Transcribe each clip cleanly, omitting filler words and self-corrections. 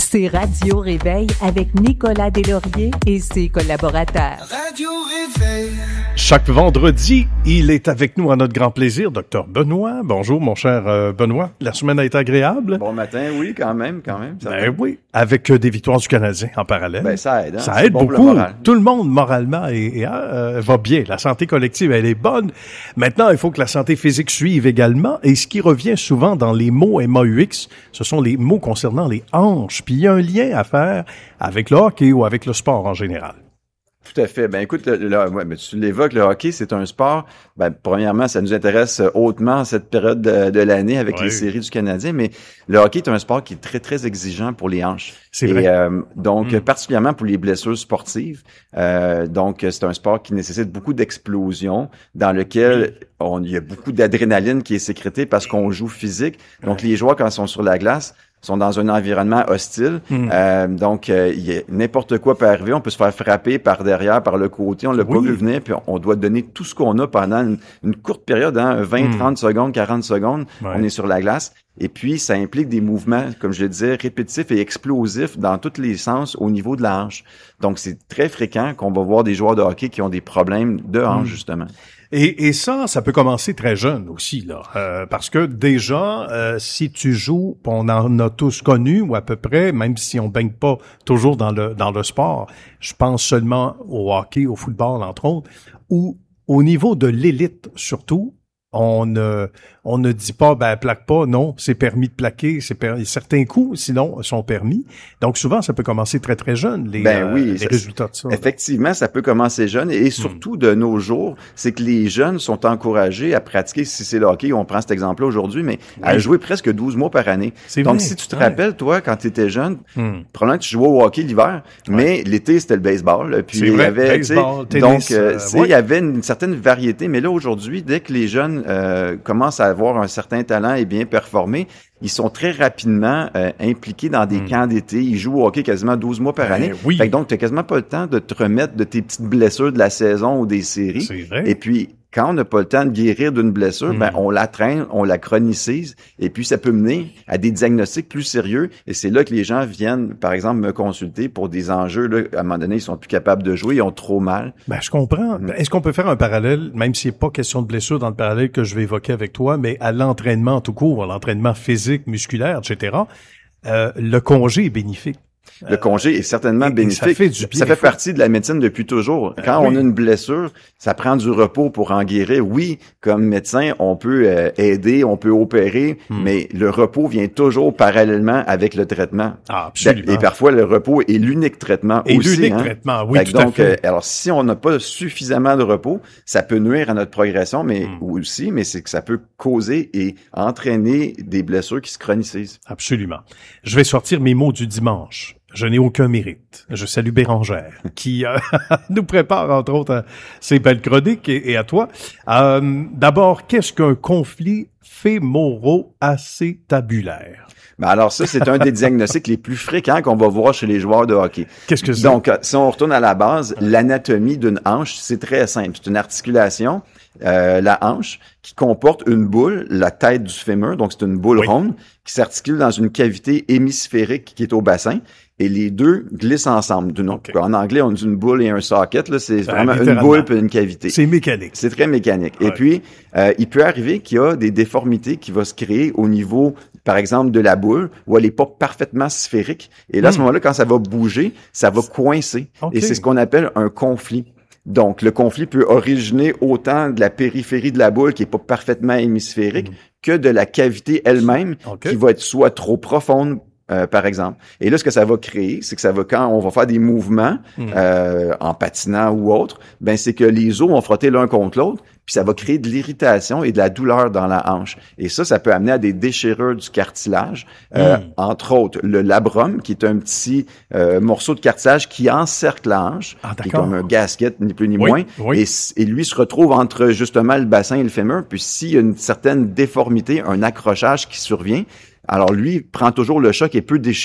C'est Radio Réveil avec Nicolas Deslauriers et ses collaborateurs. Radio Réveil. Chaque vendredi, il est avec nous à notre grand plaisir, Dr Benoît. Bonjour, mon cher Benoît. La semaine a été agréable? Bon matin, oui, quand même. Oui, avec des victoires du Canadien en parallèle. Ben, ça aide. Hein? Ça aide bon beaucoup. Le Tout le monde, moralement, va bien. La santé collective, elle est bonne. Maintenant, il faut que la santé physique suive également. Et ce qui revient souvent dans les mots MAUX, ce sont les mots concernant les hanches. Puis il y a un lien à faire avec le hockey ou avec le sport en général. Tout à fait. Ben écoute, mais tu l'évoques, le hockey, c'est un sport. Ben premièrement, ça nous intéresse hautement cette période de l'année avec les séries du Canadien, mais le hockey est un sport qui est très très exigeant pour les hanches. C'est vrai. Donc particulièrement pour les blessures sportives. Donc c'est un sport qui nécessite beaucoup d'explosion, dans lequel il y a beaucoup d'adrénaline qui est sécrétée parce qu'on joue physique. Donc les joueurs quand ils sont sur la glace sont dans un environnement hostile. Donc, n'importe quoi peut arriver. On peut se faire frapper par derrière, par le côté. On l'a pas vu venir, puis on doit donner tout ce qu'on a pendant une courte période, 20, 30 secondes, 40 secondes. On est sur la glace. Et puis, ça implique des mouvements, comme je le disais, répétitifs et explosifs dans tous les sens au niveau de la hanche. Donc, c'est très fréquent qu'on va voir des joueurs de hockey qui ont des problèmes de hanche, justement. Et ça peut commencer très jeune aussi, là, parce que déjà, si tu joues, on en a tous connu, ou à peu près, même si on baigne pas toujours dans le sport, je pense seulement au hockey, au football, entre autres, ou au niveau de l'élite surtout, on ne dit pas, plaque pas, non, c'est permis de plaquer, certains coups, sinon, sont permis. Donc, souvent, ça peut commencer très, très jeune, les résultats de ça. Effectivement, ça peut commencer jeune, et surtout de nos jours, c'est que les jeunes sont encouragés à pratiquer, si c'est le hockey, on prend cet exemple-là aujourd'hui, mais à jouer presque 12 mois par année. Donc, si tu te rappelles, toi, quand tu étais jeune, probablement que tu jouais au hockey l'hiver, mais l'été, c'était le baseball, puis il y avait, baseball, tennis, il y avait une certaine variété, mais là, aujourd'hui, dès que les jeunes commencent à avoir un certain talent et bien performer, ils sont très rapidement impliqués dans des camps d'été. Ils jouent au hockey quasiment 12 mois par année. Fait que donc, tu n'as quasiment pas le temps de te remettre de tes petites blessures de la saison ou des séries. C'est vrai. Et puis, quand on n'a pas le temps de guérir d'une blessure, on la traîne, on la chronicise, et puis ça peut mener à des diagnostics plus sérieux. Et c'est là que les gens viennent, par exemple, me consulter pour des enjeux. Là, à un moment donné, ils sont plus capables de jouer, ils ont trop mal. Je comprends. Est-ce qu'on peut faire un parallèle, même s'il n'y a pas question de blessure dans le parallèle que je vais évoquer avec toi, mais à l'entraînement tout court, à l'entraînement physique, musculaire, etc., le congé est bénéfique. Le congé est certainement bénéfique. Ça fait partie de la médecine depuis toujours. Quand on a une blessure, ça prend du repos pour en guérir. Oui, comme médecin, on peut aider, on peut opérer, mais le repos vient toujours parallèlement avec le traitement. Ah, absolument. Et parfois, le repos est l'unique traitement aussi. L'unique traitement, oui, tout à fait. Alors, si on n'a pas suffisamment de repos, ça peut nuire à notre progression, mais c'est que ça peut causer et entraîner des blessures qui se chronicisent. Absolument. Je vais sortir mes mots du dimanche. Je n'ai aucun mérite. Je salue Bérangère, qui nous prépare, entre autres, ces belles chroniques, et à toi. D'abord, qu'est-ce qu'un conflit fémoro-acétabulaire? Alors ça, c'est un des diagnostics les plus fréquents qu'on va voir chez les joueurs de hockey. Qu'est-ce que c'est? Donc, si on retourne à la base, l'anatomie d'une hanche, c'est très simple. C'est une articulation, la hanche, qui comporte une boule, la tête du fémur, donc c'est une boule ronde, qui s'articule dans une cavité hémisphérique qui est au bassin, et les deux glissent ensemble. En anglais, on dit une boule et un socket, là, c'est vraiment une boule et une cavité. C'est mécanique. C'est très mécanique. Et puis, il peut arriver qu'il y a des déformités qui vont se créer au niveau, par exemple, de la boule, où elle est pas parfaitement sphérique. Et là, à ce moment-là, quand ça va bouger, ça va coincer. Et c'est ce qu'on appelle un conflit. Donc, le conflit peut originer autant de la périphérie de la boule, qui est pas parfaitement hémisphérique, que de la cavité elle-même, qui va être soit trop profonde, par exemple. Et là, ce que ça va créer, c'est que ça va, quand on va faire des mouvements, en patinant ou autre, c'est que les os vont frotter l'un contre l'autre, puis ça va créer de l'irritation et de la douleur dans la hanche. Et ça peut amener à des déchirures du cartilage, entre autres le labrum, qui est un petit morceau de cartilage qui encercle la hanche, qui est comme un gasket, ni plus ni moins, et lui se retrouve entre justement le bassin et le fémur, puis s'il y a une certaine déformité, un accrochage qui survient, alors lui prend toujours le choc et peut déchirer.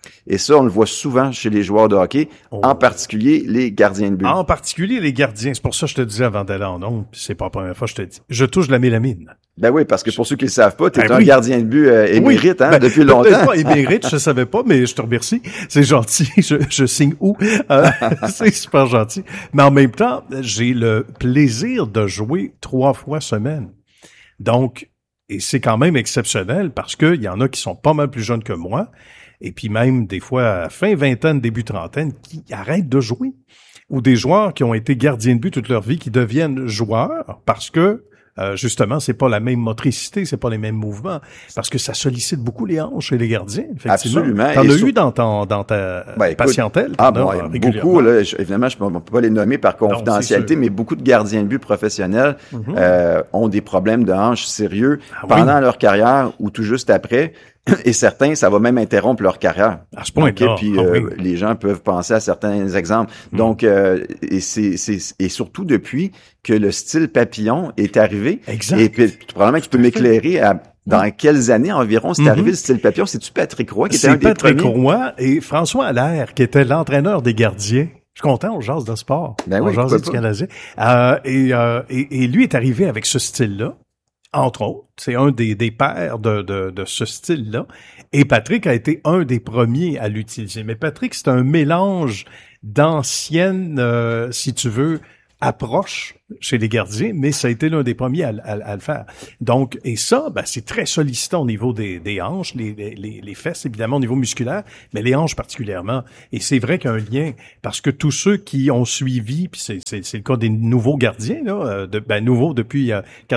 Et ça, on le voit souvent chez les joueurs de hockey, en particulier les gardiens de but. En particulier les gardiens. C'est pour ça que je te disais avant d'aller en ondes, puis c'est pas la première fois que je te dis. Je touche de la mélamine. Ben oui, parce que pour ceux qui le savent pas, t'es un gardien de but émérite, depuis longtemps. Peut-être pas émérite, je savais pas, mais je te remercie. C'est gentil. Je signe où? C'est super gentil. Mais en même temps, j'ai le plaisir de jouer 3 fois semaine. Donc, et c'est quand même exceptionnel parce que il y en a qui sont pas mal plus jeunes que moi. Et puis même des fois fin vingtaine, début trentaine, qui arrêtent de jouer. Ou des joueurs qui ont été gardiens de but toute leur vie, qui deviennent joueurs parce que justement, c'est pas la même motricité, c'est pas les mêmes mouvements, parce que ça sollicite beaucoup les hanches et les gardiens, effectivement. Absolument. T'en as eu dans ta patientèle? Beaucoup, là, évidemment, je peux pas les nommer par confidentialité, mais beaucoup de gardiens de but professionnels ont des problèmes de hanches sérieux pendant leur carrière ou tout juste après. Et certains, ça va même interrompre leur carrière. À ce point-là. Puis les gens peuvent penser à certains exemples. Donc, et surtout depuis que le style papillon est arrivé. Exact. Et puis, probablement que tu peux m'éclairer dans quelles années environ c'est arrivé le style papillon. C'est-tu Patrick Roy qui était un des premiers? C'est Patrick Roy et François Allaire qui était l'entraîneur des gardiens. Je suis content, on jase de sport. Ben oui, on jase du Canadien. Et lui est arrivé avec ce style-là. Entre autres, c'est un des pères de ce style-là. Et Patrick a été un des premiers à l'utiliser. Mais Patrick, c'est un mélange d'anciennes, si tu veux, approches chez les gardiens, mais ça a été l'un des premiers à le faire. Donc, et ça, c'est très sollicitant au niveau des hanches, les fesses, évidemment, au niveau musculaire, mais les hanches particulièrement. Et c'est vrai qu'il y a un lien, parce que tous ceux qui ont suivi, puis c'est le cas des nouveaux gardiens, là, nouveaux depuis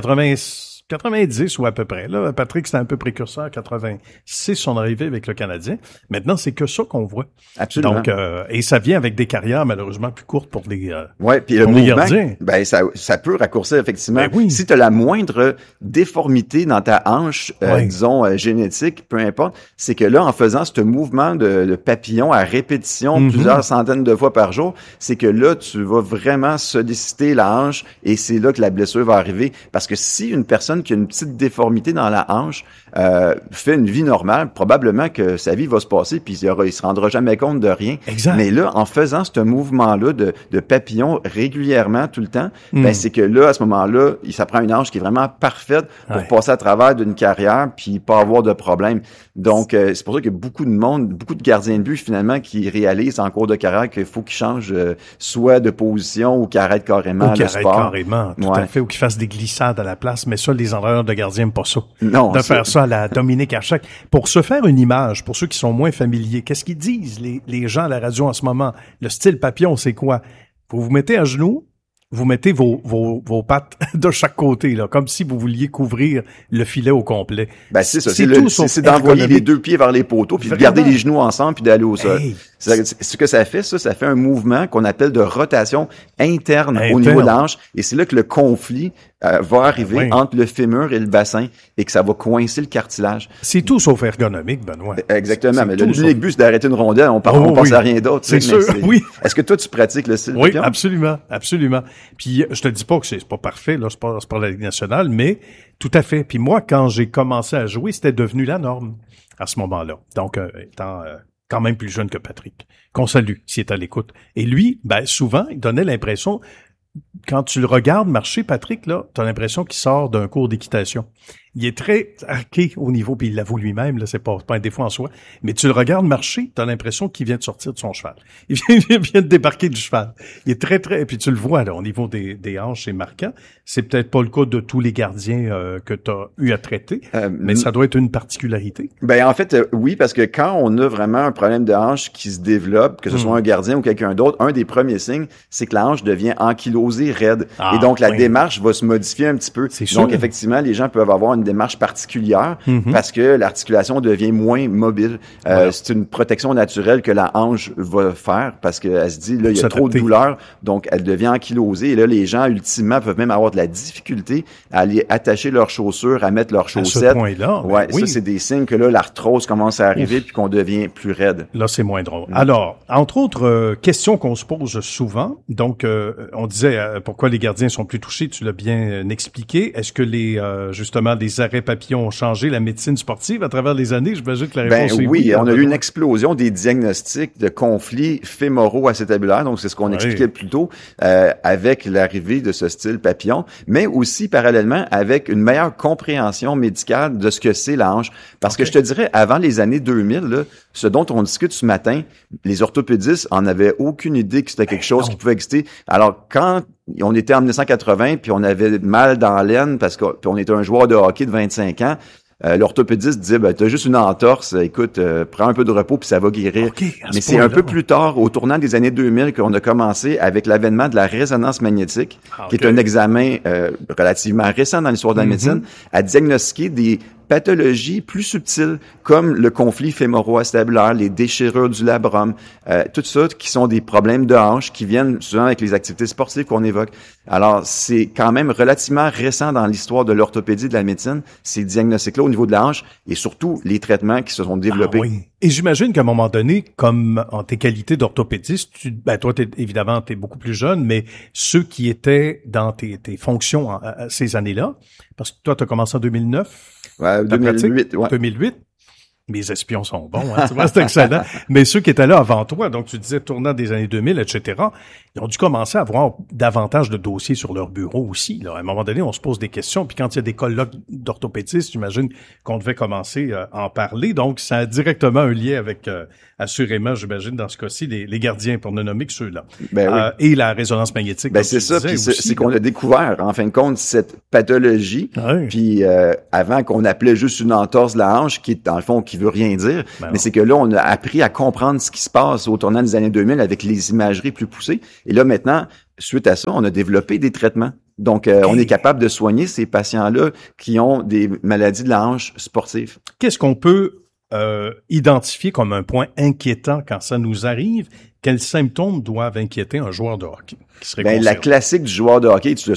90 ou à peu près. Là, Patrick, c'était un peu précurseur. 86, son arrivée avec le Canadien. Maintenant, c'est que ça qu'on voit. Absolument. Donc, et ça vient avec des carrières malheureusement plus courtes pour les puis le mouvement, gardiens. Ça peut raccourcir effectivement. Oui. Si tu as la moindre déformité dans ta hanche, disons génétique, peu importe, c'est que là, en faisant ce mouvement de papillon à répétition plusieurs centaines de fois par jour, c'est que là, tu vas vraiment solliciter la hanche et c'est là que la blessure va arriver. Parce que si une personne qui a une petite déformité dans la hanche fait une vie normale, probablement que sa vie va se passer puis il se rendra jamais compte de rien. Exact. Mais là, en faisant ce mouvement-là de papillon régulièrement tout le temps, c'est que là, à ce moment-là, ça prend une hanche qui est vraiment parfaite pour passer à travers d'une carrière puis pas avoir de problème. Donc, c'est pour ça qu'il y a beaucoup de monde, beaucoup de gardiens de but finalement qui réalisent en cours de carrière qu'il faut qu'ils changent soit de position ou qu'ils arrêtent carrément le sport. Carrément, tout à fait, ou qu'ils fassent des glissades à la place. Mais ça, les entraîneurs de gardiens n'aiment pas ça. Non, de faire ça à la Dominique Archac. Pour se faire une image, pour ceux qui sont moins familiers, qu'est-ce qu'ils disent les gens à la radio en ce moment? Le style papillon, c'est quoi? Vous vous mettez à genoux, vous mettez vos pattes de chaque côté, là, comme si vous vouliez couvrir le filet au complet. C'est ça. C'est d'envoyer les 2 pieds vers les poteaux, puis de garder les genoux ensemble, puis d'aller au sol. Ce que ça fait, ça fait un mouvement qu'on appelle de rotation interne au niveau de la hanche, et c'est là que le conflit va arriver entre le fémur et le bassin, et que ça va coincer le cartilage. C'est tout sauf ergonomique, Benoît. Exactement. Mais l'unique but, c'est d'arrêter une rondelle. On pense à rien d'autre. C'est sûr, oui. Est-ce que toi, tu pratiques le style papillon? Oui, absolument, absolument. Puis, je te dis pas que c'est pas parfait, là, c'est pas la Ligue nationale, mais tout à fait. Puis moi, quand j'ai commencé à jouer, c'était devenu la norme à ce moment-là. Donc, étant quand même plus jeune que Patrick, qu'on salue, s'il est à l'écoute. Et lui, souvent, il donnait l'impression, quand tu le regardes marcher, Patrick, là, t'as l'impression qu'il sort d'un cours d'équitation. Il est très arqué au niveau, puis il l'avoue lui-même, là, c'est pas un défaut en soi, mais tu le regardes marcher, t'as l'impression qu'il vient de sortir de son cheval. Il vient de débarquer du cheval. Il est très, très, et puis tu le vois, là, au niveau des hanches, c'est marquant. C'est peut-être pas le cas de tous les gardiens que t'as eu à traiter, mais ça doit être une particularité. En fait, oui, parce que quand on a vraiment un problème de hanche qui se développe, que ce soit un gardien ou quelqu'un d'autre, un des premiers signes, c'est que la hanche devient ankylosée, raide. Et donc, la démarche va se modifier un petit peu. Donc, effectivement, les gens peuvent avoir une démarche particulière parce que l'articulation devient moins mobile. C'est une protection naturelle que la hanche va faire parce qu'elle se dit, là, il y a trop de douleur, donc elle devient ankylosée. Et là, les gens, ultimement, peuvent même avoir de la difficulté à aller attacher leurs chaussures, à mettre leurs chaussettes. À ce point-là, ça, c'est des signes que là, l'arthrose commence à arriver puis qu'on devient plus raide. Là, c'est moins drôle. Alors, entre autres questions qu'on se pose souvent, donc, on disait pourquoi les gardiens sont plus touchés, tu l'as bien expliqué. Est-ce que justement, les les arrêts papillons ont changé la médecine sportive à travers les années? J'imagine que la réponse est oui. On a eu une explosion des diagnostics de conflits fémoro-acétabulaires, donc c'est ce qu'on expliquait plus tôt, avec l'arrivée de ce style papillon, mais aussi parallèlement avec une meilleure compréhension médicale de ce que c'est la hanche. Parce que je te dirais, avant les années 2000, là, ce dont on discute ce matin, les orthopédistes en avaient aucune idée que c'était quelque chose qui pouvait exister. Alors, quand on était en 1980, puis on avait mal dans l'aine parce que puis on était un joueur de hockey de 25 ans, l'orthopédiste disait, t'as juste une entorse, écoute, prends un peu de repos puis ça va guérir. Mais c'est un peu plus tard, au tournant des années 2000, qu'on a commencé avec l'avènement de la résonance magnétique, qui est un examen relativement récent dans l'histoire de la médecine, à diagnostiquer des pathologies plus subtiles comme le conflit fémoro-acétabulaire, les déchirures du labrum, tout ça qui sont des problèmes de hanche qui viennent souvent avec les activités sportives qu'on évoque. Alors, c'est quand même relativement récent dans l'histoire de l'orthopédie de la médecine, ces diagnostics-là au niveau de la hanche et surtout les traitements qui se sont développés. Oui. Et j'imagine qu'à un moment donné, comme en tes qualités d'orthopédiste, toi, évidemment, t'es beaucoup plus jeune, mais ceux qui étaient dans tes fonctions à ces années-là, parce que toi, tu as commencé en 2009. 2008, ouais. 2008. Mes espions sont bons, hein, tu vois, c'est excellent. Mais ceux qui étaient là avant toi, donc tu disais tournant des années 2000, etc., ils ont dû commencer à avoir davantage de dossiers sur leur bureau aussi. Là. À un moment donné, on se pose des questions, puis quand il y a des colloques d'orthopédistes, j'imagine qu'on devait commencer à en parler. Donc, ça a directement un lien avec, assurément, j'imagine, dans ce cas-ci, les gardiens, pour ne nommer que ceux-là. Oui. Et la résonance magnétique. C'est ça, puis c'est qu'on a découvert, en fin de compte, cette pathologie, puis avant qu'on appelait juste une entorse de la hanche, qui est, dans le fond, qui veut rien dire, mais c'est que là, on a appris à comprendre ce qui se passe au tournant des années 2000 avec les imageries plus poussées. Et là, maintenant, suite à ça, on a développé des traitements. Donc, on est capable de soigner ces patients-là qui ont des maladies de la hanche sportive. Qu'est-ce qu'on peut identifier comme un point inquiétant quand ça nous arrive? Quels symptômes doivent inquiéter un joueur de hockey qui serait la classique du joueur de hockey, tu